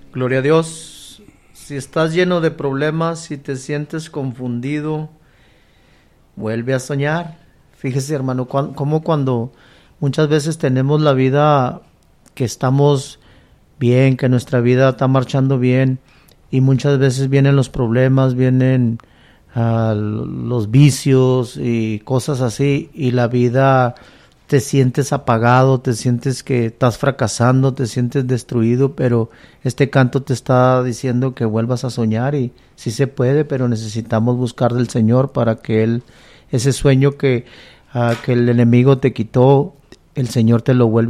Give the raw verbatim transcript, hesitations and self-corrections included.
Gloria a Dios. Si estás lleno de problemas, si te sientes confundido, vuelve a soñar. Fíjese, hermano, cómo cuando muchas veces tenemos la vida que estamos bien, que nuestra vida está marchando bien, y muchas veces vienen los problemas, vienen uh, los vicios y cosas así, y la vida te sientes apagado, te sientes que estás fracasando, te sientes destruido, pero este canto te está diciendo que vuelvas a soñar, y sí se puede, pero necesitamos buscar del Señor para que Él, ese sueño que, uh, que el enemigo te quitó, el Señor te lo vuelve